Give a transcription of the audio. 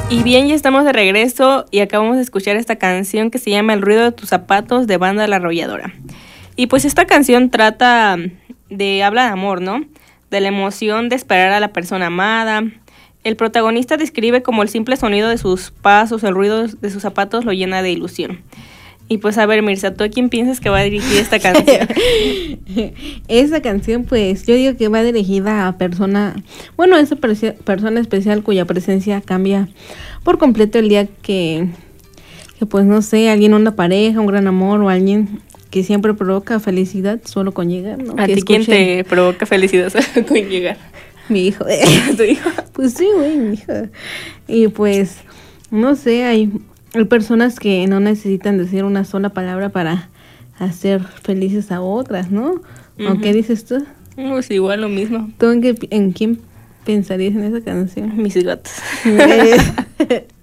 Y bien, ya estamos de regreso y acabamos de escuchar esta canción que se llama El ruido de tus zapatos de Banda La Arrolladora. Y pues esta canción habla de amor, ¿no? De la emoción de esperar a la persona amada. El protagonista describe como el simple sonido de sus pasos, el ruido de sus zapatos lo llena de ilusión. Y pues a ver, Mirza, ¿tú a quién piensas que va a dirigir esta canción? Esa canción, pues, yo digo que va dirigida a persona especial cuya presencia cambia por completo el día que pues, no sé, alguien, una pareja, un gran amor o alguien que siempre provoca felicidad solo con llegar, ¿no? ¿A ti quién te provoca felicidad solo con llegar? Mi hijo. ¿Tu hijo? Pues sí, güey, mi hijo. Y pues, no sé, hay personas que no necesitan decir una sola palabra para hacer felices a otras, ¿no? Uh-huh. ¿O qué dices tú? Pues igual lo mismo. ¿Tú en quién pensarías en esa canción? Mis gatos.